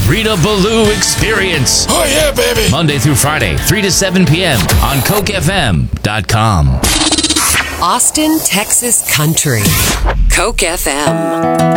Rita Ballou Experience. Oh, yeah, baby. Monday through Friday, 3 to 7 p.m. on CokeFM.com. Austin, Texas Country. Coke FM.